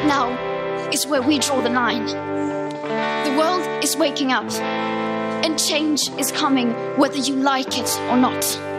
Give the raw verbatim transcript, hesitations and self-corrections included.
Now is where we draw the line. The world is waking up, and change is coming whether you like it or not.